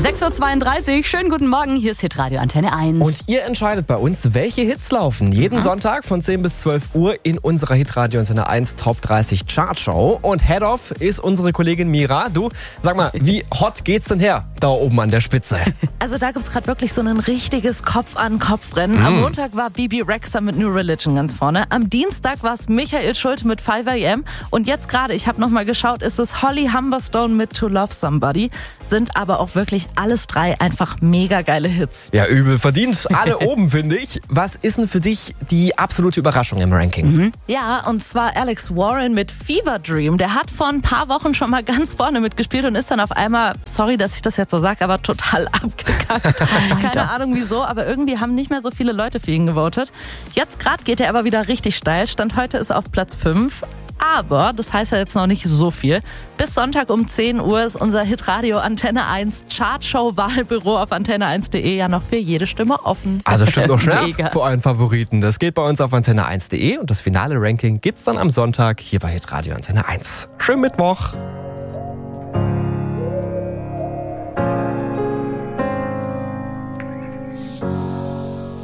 6.32 Uhr, schönen guten Morgen, hier ist Hitradio Antenne 1. Und ihr entscheidet bei uns, welche Hits laufen. Jeden Sonntag von 10 bis 12 Uhr in unserer Hitradio Antenne 1 Top 30 Chartshow. Und Head-Off ist unsere Kollegin Mira. Du, sag mal, wie hot geht's denn her da oben an der Spitze? Also da gibt's gerade wirklich so ein richtiges Kopf-an-Kopf-Rennen. Am Montag war Bibi Rexha mit New Religion ganz vorne. Am Dienstag war es Michael Schulte mit 5 AM. Und jetzt gerade, ich habe nochmal geschaut, ist es Holly Humberstone mit To Love Somebody. Sind aber auch wirklich alles drei einfach mega geile Hits. Ja, übel verdient. Alle oben, finde ich. Was ist denn für dich die absolute Überraschung im Ranking? Ja, und zwar Alex Warren mit Fever Dream. Der hat vor ein paar Wochen schon mal ganz vorne mitgespielt und ist dann auf einmal, sorry, dass ich das jetzt so sage, aber total abgekackt. Keine Ahnung wieso, aber irgendwie haben nicht mehr so viele Leute für ihn gewotet. Jetzt gerade geht er aber wieder richtig steil. Stand heute ist er auf Platz 5. Aber das heißt ja jetzt noch nicht so viel. Bis Sonntag um 10 Uhr ist unser Hitradio Antenne 1 Chartshow-Wahlbüro auf antenne1.de ja noch für jede Stimme offen. Also stimmt noch schnell Mega. vor euren Favoriten. Das geht bei uns auf antenne1.de und das finale Ranking gibt's dann am Sonntag hier bei Hitradio Antenne 1. Schönen Mittwoch.